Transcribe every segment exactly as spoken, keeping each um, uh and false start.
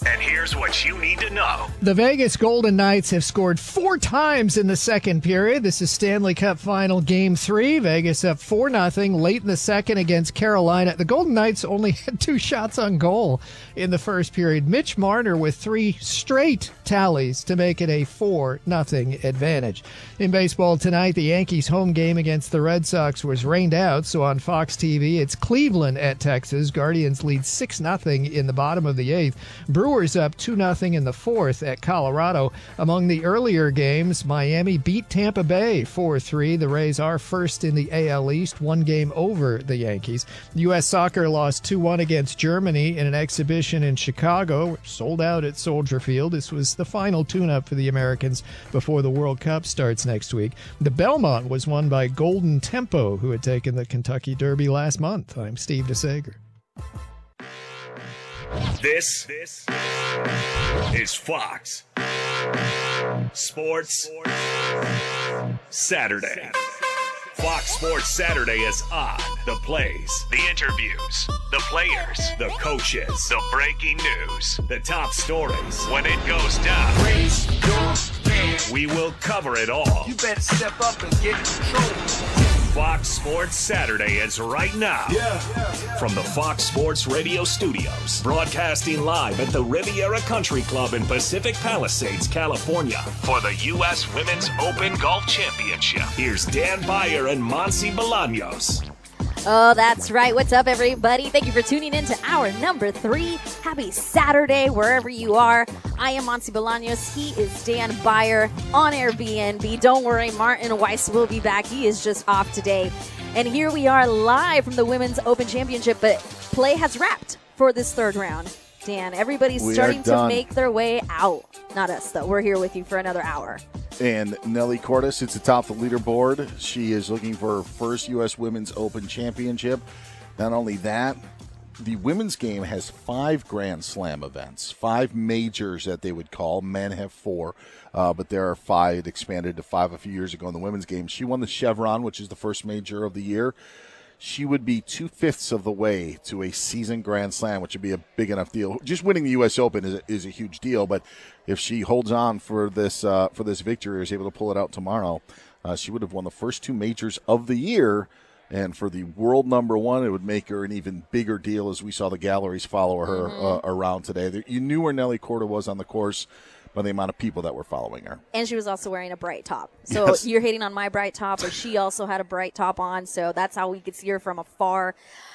And here's what you need to know. The Vegas Golden Knights have scored four times in the second period. This is Stanley Cup Final Game three. Vegas up four nothing late in the second against Carolina. The Golden Knights only had two shots on goal in the first period. Mitch Marner with three straight tallies to make it a four nothing advantage. In baseball tonight, the Yankees' home game against the Red Sox was rained out, so on Fox T V, it's Cleveland at Texas. Guardians lead six nothing in the bottom of the eighth. Brewers up two nothing in the fourth at Colorado. Among the earlier games, Miami beat Tampa Bay four three. The Rays are first in the A L East, one game over the Yankees. U S Soccer lost two one against Germany in an exhibition in Chicago, which sold out at Soldier Field. This was the final tune-up for the Americans before the World Cup starts next week. The Belmont was won by Golden Tempo, who had taken the Kentucky Derby last month. I'm Steve DeSager. This, this is Fox Sports Saturday. Fox Sports Saturday is on. The plays, the interviews, the players, the coaches, the breaking news, the top stories. When it goes down, raise your hand. We will cover it all. You better step up and get control. Fox Sports Saturday is right now. Yeah, yeah, yeah. From the Fox Sports Radio studios, broadcasting live at the Riviera Country Club in Pacific Palisades, California, for the U S Women's Open Golf Championship. Here's Dan Beyer and Monse Bolaños. Oh, that's right. What's up, everybody? Thank you for tuning in to hour number three. Happy Saturday, wherever you are. I am Monse Bolaños. He is Dan Beyer on Airbnb. Don't worry, Martin Weiss will be back. He is just off today. And here we are live from the Women's Open Championship, but play has wrapped for this third round. Dan, everybody's We starting are to done. make their way out. Not us, though. We're here with you for another hour. And Nelly Cordes sits atop the leaderboard. She is looking for her first U S Women's Open Championship. Not only that, the women's game has five Grand Slam events, five majors that they would call. Men have four, uh, but there are five. It expanded to five a few years ago in the women's game. She won the Chevron, which is the first major of the year. She would be two-fifths of the way to a season Grand Slam, which would be a big enough deal. Just winning the U S Open is a, is a huge deal, but if she holds on for this uh, for this victory or is able to pull it out tomorrow, uh, she would have won the first two majors of the year. And for the world number one, it would make her an even bigger deal as we saw the galleries follow her Mm-hmm. uh, around today. You knew where Nelly Cordes was on the course by the amount of people that were following her. And she was also wearing a bright top. So Yes. you're hating on my bright top, but she also had a bright top on, so that's how we could see her from afar.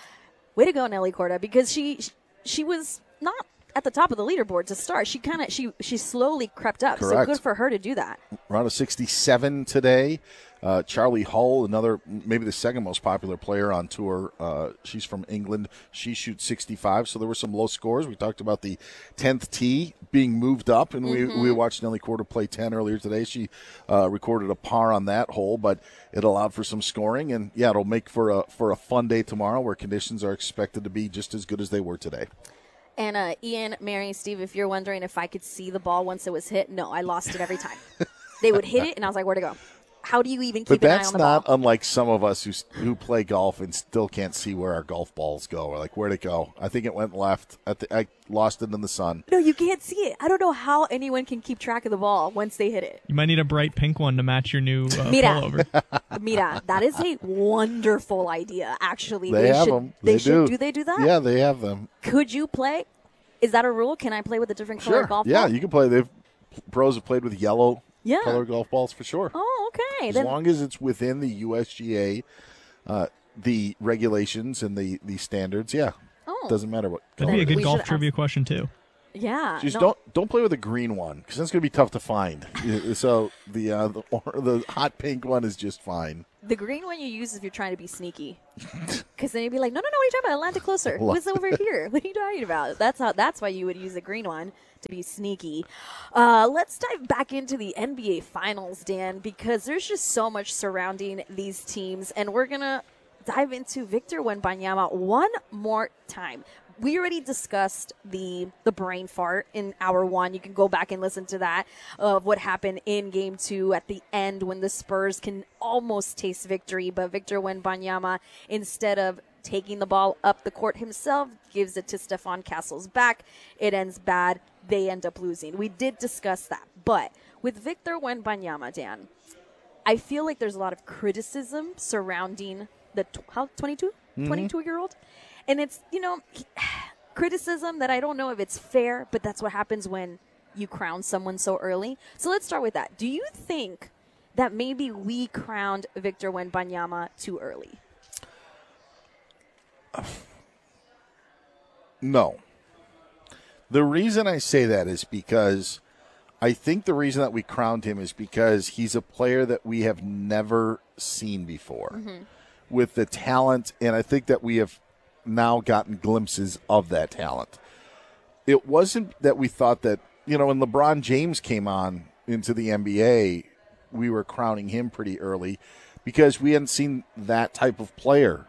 Way to go, Nelly Cordes, because she she was not at the top of the leaderboard to start. She kind of she she slowly crept up. Correct. So good for her to do that. Round of sixty-seven today. Uh, Charlie Hull, another, maybe the second most popular player on tour. Uh, she's from England. She shoots sixty-five, so there were some low scores. We talked about the tenth tee being moved up, and Mm-hmm. we, we watched Nelly Cordes play ten earlier today. She uh, recorded a par on that hole, but it allowed for some scoring, and yeah, it'll make for a for a fun day tomorrow where conditions are expected to be just as good as they were today. And uh, Ian, Mary, Steve, if you're wondering if I could see the ball once it was hit, no, I lost it every time. They would hit it, and I was like, where to go? How do you even keep But an eye that's on the not ball? unlike some of us who who play golf and still can't see where our golf balls go, or like where'd it go. I think it went left. I, th- I lost it in the sun. No, you can't see it. I don't know how anyone can keep track of the ball once they hit it. You might need a bright pink one to match your new uh, Mira. pullover. Mira, that is a wonderful idea, actually. They, have should, them. They, They, should. do. Do they do that? Yeah, they have them. Could you play? Is that a rule? Can I play with a different color Sure. golf Yeah, ball? you can play. They've pros have played with yellow Yeah. color golf balls for sure. Oh, okay. As Then long as it's within the U S G A, uh, the regulations and the, the standards, yeah. Oh. Doesn't matter what That'd color. be a good We golf should trivia ask- question, too. yeah. Just no. don't don't play with a green one because that's going to be tough to find. Yeah, so the uh, the, or, the hot pink one is just fine. The green one you use if you're trying to be sneaky. Because then you'd be like, no, no, no, what are you talking about? Atlantic closer. What's over here? What are you talking about? That's how. That's why you would use the green one to be sneaky. Uh, let's dive back into the N B A Finals, Dan, because there's just so much surrounding these teams, and we're going to dive into Victor Wembanyama one more time. We already discussed the the brain fart in hour one. You can go back and listen to that of what happened in game two at the end when the Spurs can almost taste victory, but Victor Wembanyama, instead of taking the ball up the court himself, gives it to Stephon Castle's back. It ends bad. they end up losing. We did discuss that. But with Victor Wembanyama, Dan, I feel like there's a lot of criticism surrounding the tw- how twenty-two, Mm-hmm. twenty-two-year-old. And it's, you know, criticism that I don't know if it's fair, but that's what happens when you crown someone so early. So let's start with that. Do you think that maybe we crowned Victor Wembanyama too early? No. The reason I say that is because I think the reason that we crowned him is because he's a player that we have never seen before mm-hmm. with the talent, and I think that we have now gotten glimpses of that talent. It wasn't that we thought that, you know, when LeBron James came on into the N B A, we were crowning him pretty early because we hadn't seen that type of player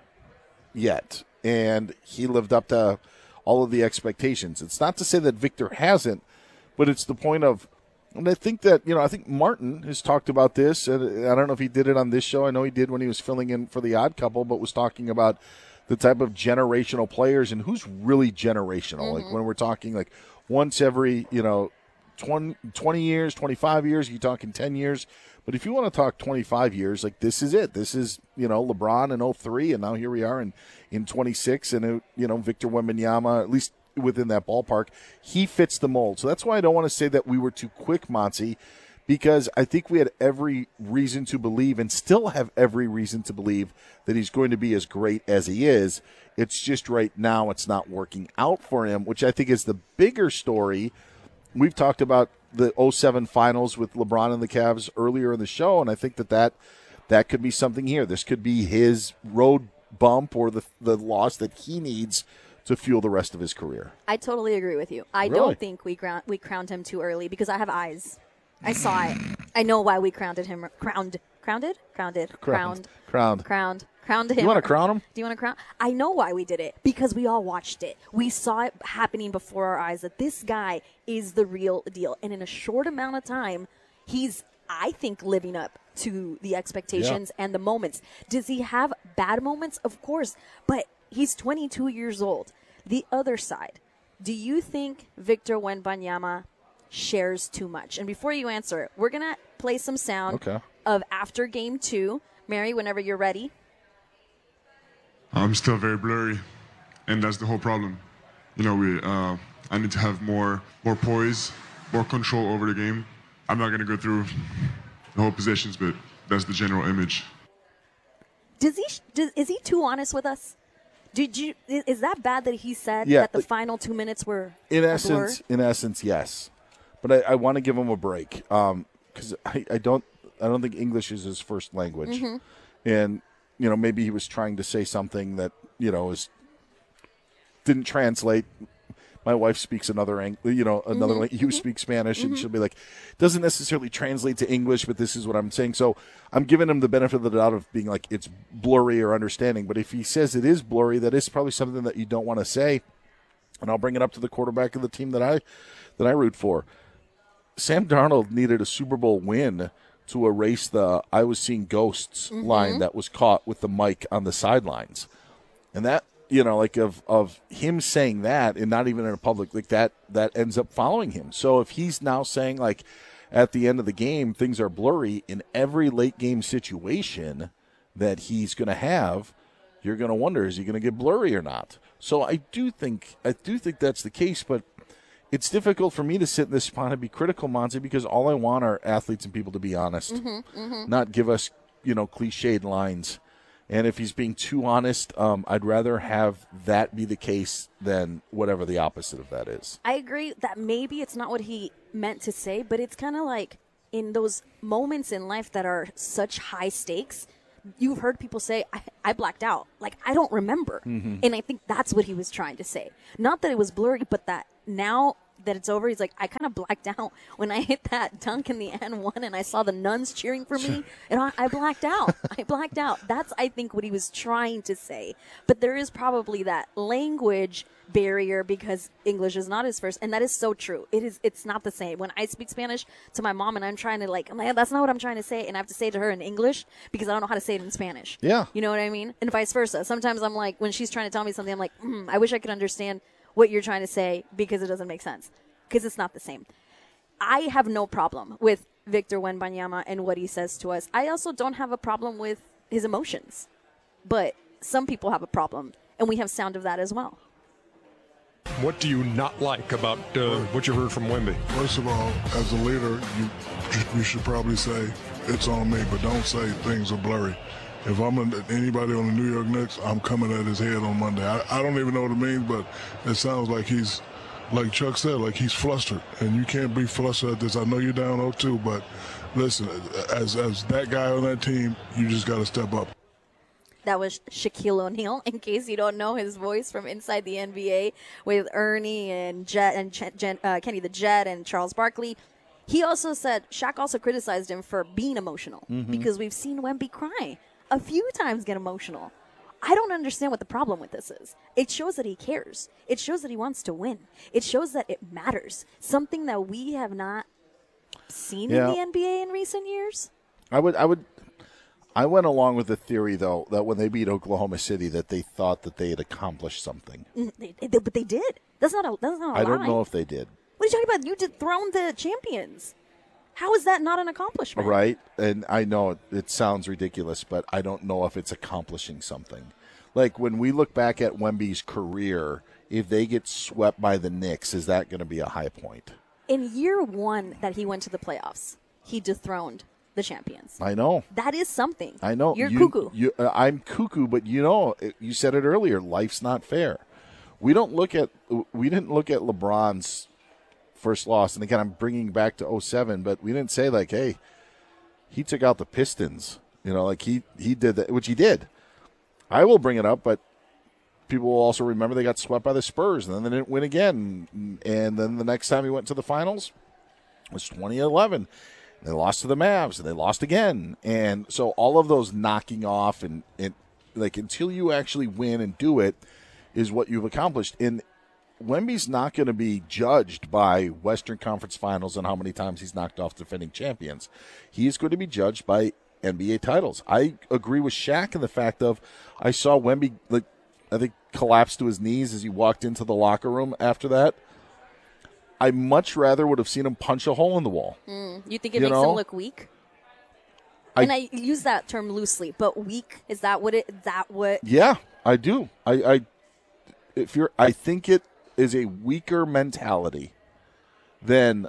yet, and he lived up to all of the expectations. It's not to say that Victor hasn't, but it's the point of, and I think that, you know, I think Martin has talked about this, and I don't know if he did it on this show. I know he did when he was filling in for The Odd Couple, but was talking about the type of generational players and who's really generational. Mm-hmm. Like when we're talking like once every, you know, twenty, twenty years, twenty-five years, you're talking ten years. But if you want to talk twenty-five years, like this is it. This is, you know, LeBron in oh three, and now here we are in, in twenty-six, and, it, you know, Victor Wembanyama, at least within that ballpark, he fits the mold. So that's why I don't want to say that we were too quick, Monty, because I think we had every reason to believe and still have every reason to believe that he's going to be as great as he is. It's just right now it's not working out for him, which I think is the bigger story. We've talked about the oh seven finals with LeBron and the Cavs earlier in the show, and I think that that, that could be something here. This could be his road bump or the the loss that he needs to fuel the rest of his career. I totally agree with you. I really? don't think we ground, we crowned him too early because I have eyes. I saw it. I know why we crowned him. Crowned, crowned, crowned, crowned, crowned, crowned, crowned, crowned him. You want to crown him? Do you want to crown? I know why we did it because we all watched it. We saw it happening before our eyes that this guy is the real deal, and in a short amount of time, he's, I think, living up to the expectations yeah. and the moments. Does he have bad moments? Of course, but he's twenty-two years old. The other side, do you think Victor Wembanyama shares too much? And before you answer, we're going to play some sound okay. of after game two. Mary, whenever you're ready. I'm still very blurry, and that's the whole problem. You know, we. Uh, I need to have more, more poise, more control over the game. I'm not going to go through the whole possessions, but that's the general image. Does he? Does, is he too honest with us? Did you? Is that bad that he said yeah, that the final two minutes were in a essence? blur? In essence, yes. But I, I want to give him a break because um, I, I don't. I don't think English is his first language, mm-hmm. and you know maybe he was trying to say something that you know is didn't translate. My wife speaks another, you know, another. Mm-hmm. You mm-hmm. speak Spanish, mm-hmm. and she'll be like, "Doesn't necessarily translate to English, but this is what I'm saying." So I'm giving him the benefit of the doubt of being like it's blurry or understanding. But if he says it is blurry, that is probably something that you don't want to say. And I'll bring it up to the quarterback of the team that I that I root for. Sam Darnold needed a Super Bowl win to erase the "I was seeing ghosts" mm-hmm. line that was caught with the mic on the sidelines, and that. You know, like of, of him saying that and not even in a public, like that, that ends up following him. So if he's now saying like at the end of the game, things are blurry in every late game situation that he's going to have, you're going to wonder, is he going to get blurry or not? So I do think, I do think that's the case, but it's difficult for me to sit in this spot and be critical, Monty, because all I want are athletes and people to be honest, mm-hmm, mm-hmm. not give us, you know, cliched lines. And if he's being too honest, um, I'd rather have that be the case than whatever the opposite of that is. I agree that maybe it's not what he meant to say, but it's kind of like in those moments in life that are such high stakes, you've heard people say, I, I blacked out. Like, I don't remember. Mm-hmm. And I think that's what he was trying to say. Not that it was blurry, but that now that it's over, he's like, I kind of blacked out when I hit that dunk in the N one and I saw the nuns cheering for me, and I, I blacked out. I blacked out. That's, I think, what he was trying to say. But there is probably that language barrier because English is not his first, and that is so true. It is. It's not the same. When I speak Spanish to my mom and I'm trying to like, I'm like, that's not what I'm trying to say, and I have to say it to her in English because I don't know how to say it in Spanish. Yeah. You know what I mean? And vice versa. Sometimes I'm like, when she's trying to tell me something, I'm like, mm, I wish I could understand what you're trying to say because it doesn't make sense. because it's not the same. I have no problem with Victor Wembanyama and what he says to us. I also don't have a problem with his emotions. But some people have a problem, and we have sound of that as well. What do you not like about uh, what you heard from Wemby? First of all, as a leader, you you should probably say, it's on me, but don't say things are blurry. If I'm a, anybody on the New York Knicks, I'm coming at his head on Monday. I, I don't even know what it means, but it sounds like he's, like Chuck said, like he's flustered. And you can't be flustered at this. I know you're down oh two, but listen, as, as that guy on that team, you just got to step up. That was Shaquille O'Neal, in case you don't know his voice from inside the N B A with Ernie and Jet and Ch- Jen, uh, Kenny the Jet and Charles Barkley. He also said, Shaq also criticized him for being emotional mm-hmm. because we've seen Wemby cry a few times, get emotional. I don't understand what the problem with this is. It shows that he cares. It shows that he wants to win. It shows that it matters. Something that we have not seen yeah. in the N B A in recent years. I would, I would. I went along with the theory, though, that when they beat Oklahoma City, that they thought that they had accomplished something. They, they, but they did. That's not a, that's not a I lie. don't know if they did. What are you talking about? You dethroned the champions. How is that not an accomplishment? Right. And I know it, it sounds ridiculous, but I don't know if it's accomplishing something. Like, when we look back at Wemby's career, if they get swept by the Knicks, is that going to be a high point? In year one that he went to the playoffs, he dethroned the champions. I know. That is something. I know. You're you, cuckoo. You, uh, I'm cuckoo, but you know, you said it earlier, life's not fair. We don't look at, we didn't look at LeBron's first loss, and again, I'm bringing back to oh seven, but we didn't say like, hey, he took out the Pistons. You know, like he, he did that, which he did. I will bring it up, but people will also remember they got swept by the Spurs, and then they didn't win again. And then the next time he went to the finals was twenty eleven. They lost to the Mavs, and they lost again. And so all of those knocking off and, and like until you actually win and do it is what you've accomplished. And Wemby's not going to be judged by Western Conference Finals and how many times he's knocked off defending champions. He's going to be judged by N B A titles. I agree with Shaq in the fact of I saw Wemby, like, I think, collapse to his knees as he walked into the locker room after that. I much rather would have seen him punch a hole in the wall. Mm, you think it you makes know? him look weak? I, and I use that term loosely, but weak, is that what it, is that what? Yeah, I do. I, I, if you're, I think it is a weaker mentality than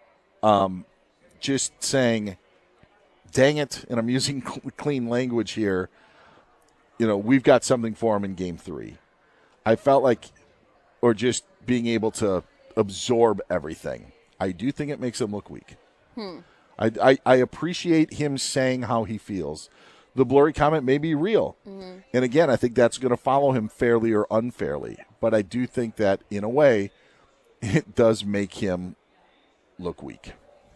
um, just saying, dang it, and I'm using clean language here, you know, we've got something for him in game three. I felt like, or just being able to absorb everything. I do think it makes him look weak. Hmm. I, I, I appreciate him saying how he feels. The blurry comment may be real. Mm-hmm. And again, I think that's going to follow him fairly or unfairly. But I do think that, in a way, it does make him look weak.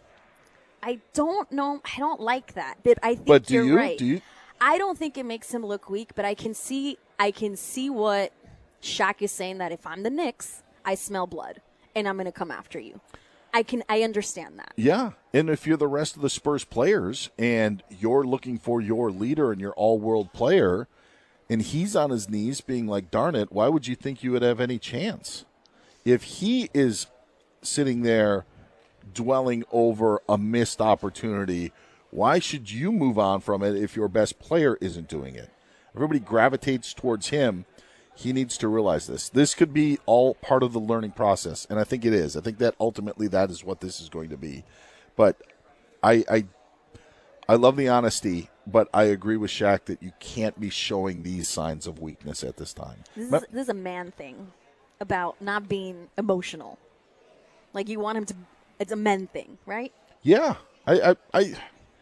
I don't know. I don't like that. But I think but do you're you? right. Do you? I don't think it makes him look weak, but I can see I can see what Shaq is saying, that if I'm the Knicks, I smell blood, and I'm going to come after you. I can I understand that. Yeah, and if you're the rest of the Spurs players and you're looking for your leader and your all-world player, and he's on his knees being like, darn it, why would you think you would have any chance? If he is sitting there dwelling over a missed opportunity, why should you move on from it if your best player isn't doing it? Everybody gravitates towards him. He needs to realize this. This could be all part of the learning process, and I think it is. I think that ultimately that is what this is going to be. But I I, I love the honesty, but I agree with Shaq that you can't be showing these signs of weakness at this time. This but, is, this is a man thing about not being emotional. Like, you want him to – it's a men thing, right? Yeah. I I I,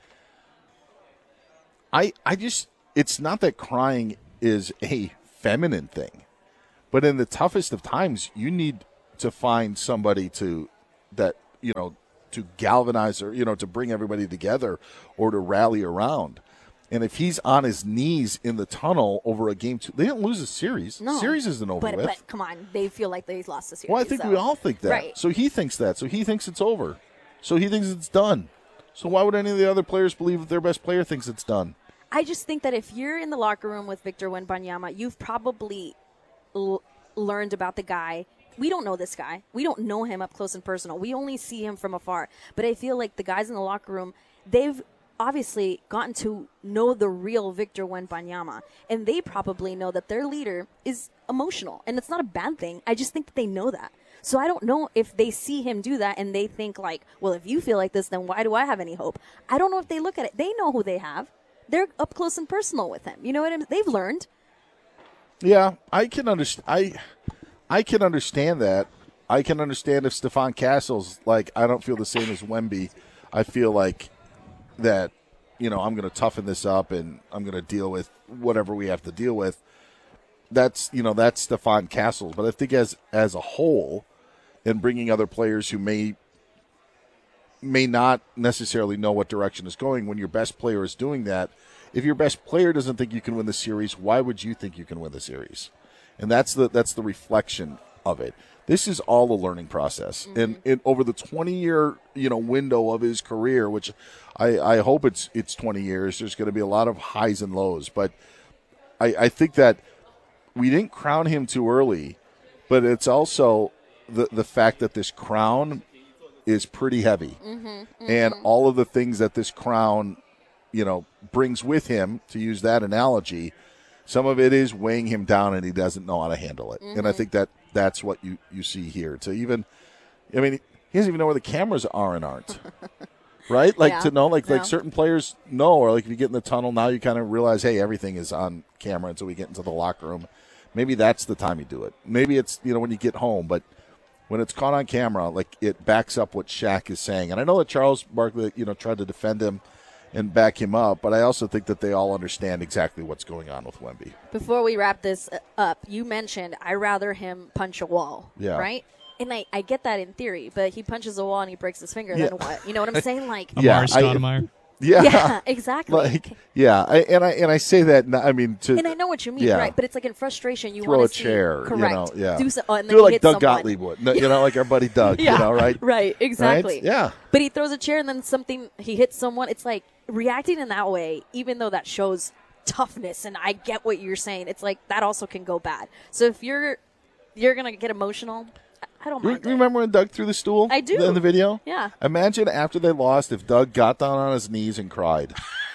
I, I just – it's not that crying is a – feminine thing, but in the toughest of times, you need to find somebody to that you know to galvanize or you know to bring everybody together or to rally around. And if he's on his knees in the tunnel over a game two, they didn't lose a series. No, series isn't over but, with. But come on, they feel like they lost the series. Well, I think so. we all think that. Right. So he thinks that. So he thinks it's over. So he thinks it's done. So why would any of the other players believe that their best player thinks it's done? I just think that if you're in the locker room with Victor Wembanyama, you've probably l- learned about the guy we don't know this guy. We don't know him up close and personal. We only see him from afar. But I feel like the guys in the locker room, they've obviously gotten to know the real Victor Wembanyama, and they probably know that their leader is emotional, and it's not a bad thing. I just think that they know that. So I don't know if they see him do that and they think like, well, if you feel like this, then why do I have any hope? I don't know if they look at it. They know who they have. They're up close and personal with him. You know what I mean? They've learned. Yeah, I can understand. I, I can understand that. I can understand if Stephon Castle's like, I don't feel the same as Wemby. I feel like that, you know, I'm going to toughen this up and I'm going to deal with whatever we have to deal with. That's, you know, that's Stephon Castle's. But I think as as a whole, and bringing other players who may may not necessarily know what direction is going, when your best player is doing that, if your best player doesn't think you can win the series, why would you think you can win the series? And that's the that's the reflection of it. This is all a learning process. Mm-hmm. And, and over the twenty-year, you know, window of his career, which I, I hope it's it's twenty years, there's going to be a lot of highs and lows. But I, I think that we didn't crown him too early, but it's also the, the fact that this crown is pretty heavy. Mm-hmm, mm-hmm. And all of the things that this crown, you know, brings with him, to use that analogy, some of it is weighing him down and he doesn't know how to handle it. Mm-hmm. And I think that that's what you, you see here. To even, I mean, he doesn't even know where the cameras are and aren't. Right? Like, yeah. to know, like, yeah. like certain players know, or like if you get in the tunnel, now you kind of realize, hey, everything is on camera until we get into the locker room. Maybe that's the time you do it. Maybe it's, you know, when you get home, but when it's caught on camera, like, it backs up what Shaq is saying. And I know that Charles Barkley, you know, tried to defend him and back him up, but I also think that they all understand exactly what's going on with Wemby. Before we wrap this up, you mentioned I'd rather him punch a wall, yeah. right? And I, I get that in theory, but he punches a wall and he breaks his finger, yeah. then what? You know what I'm saying? Like, yeah, I, yeah, yeah, exactly. Like, yeah, I, and I and I say that, I mean, to and I know what you mean, yeah. right? But it's like in frustration, you throw want a to chair, see, correct? You know, yeah, do, so, oh, and do it like Doug someone. Gottlieb would, no, you know, like our buddy Doug, yeah. you know, right? Right, exactly. Right? Yeah, but he throws a chair and then something he hits someone. It's like reacting in that way, even though that shows toughness, and I get what you're saying. It's like that also can go bad. So if you're you're gonna get emotional. I don't mind. You remember when Doug threw the stool? I do. In the video? Yeah. Imagine after they lost if Doug got down on his knees and cried.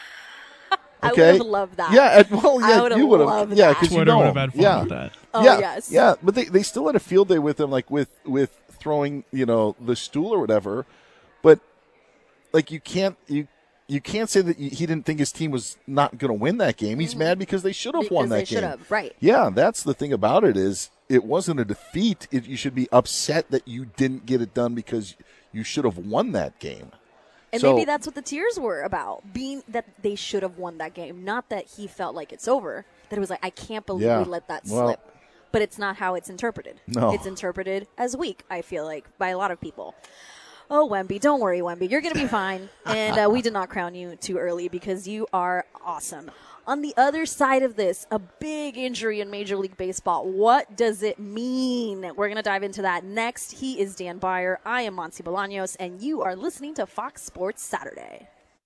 Okay? I would have loved that. Yeah, well, yeah, I would you would have. loved Yeah, that. because you Twitter know would him. have had fun yeah. with that. Oh, yeah, yes. Yeah, but they, they still had a field day with him, like with, with throwing, you know, the stool or whatever. But, like, you can't you you can't say that he didn't think his team was not going to win that game. He's mm-hmm. mad because they should have because won that they game. Should have, right. Yeah, that's the thing about it is it wasn't a defeat. It, you should be upset that you didn't get it done because you should have won that game. And so, maybe that's what the tears were about, being that they should have won that game. Not that he felt like it's over, that it was like, I can't believe yeah. we let that well, slip. But it's not how it's interpreted. No. It's interpreted as weak, I feel like, by a lot of people. Oh, Wemby, don't worry, Wemby. You're going to be fine. And uh, we did not crown you too early because you are awesome. On the other side of this, a big injury in Major League Baseball. What does it mean? We're going to dive into that next. He is Dan Beyer. I am Monty Bolaños, and you are listening to Fox Sports Saturday.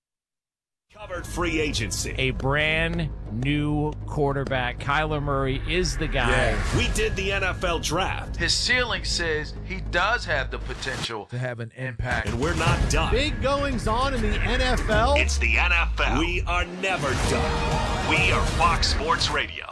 Covered free agency. A brand new quarterback. Kyler Murray is the guy. Yeah. We did the N F L draft. His ceiling says he does have the potential to have an impact. And we're not done. Big goings on in the N F L. It's the N F L. We are never done. We are Fox Sports Radio.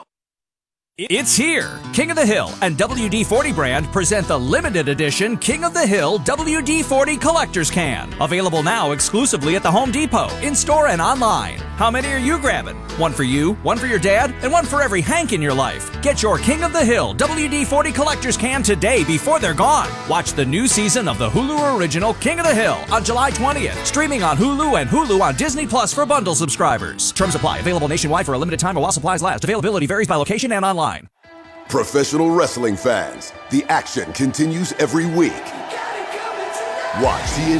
It's here. King of the Hill and W D forty brand present the limited edition King of the Hill W D forty Collector's Can. Available now exclusively at the Home Depot, in-store and online. How many are you grabbing? One for you, one for your dad, and one for every Hank in your life. Get your King of the Hill W D forty Collector's Can today before they're gone. Watch the new season of the Hulu original King of the Hill on July twentieth. Streaming on Hulu and Hulu on Disney Plus for bundle subscribers. Terms apply. Available nationwide for a limited time while supplies last. Availability varies by location and online. Professional wrestling fans, the action continues every week. Watch the